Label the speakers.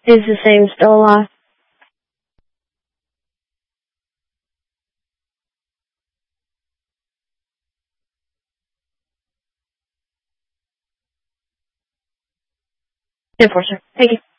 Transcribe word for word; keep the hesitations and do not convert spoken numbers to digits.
Speaker 1: Is the same still alive? ten four, sir. Thank you.